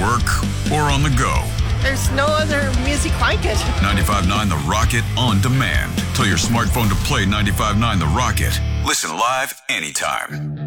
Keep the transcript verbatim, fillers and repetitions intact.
work or on the go. There's no other music like it. ninety-five point nine The Rocket on demand. Tell your smartphone to play ninety-five point nine The Rocket. Listen live anytime.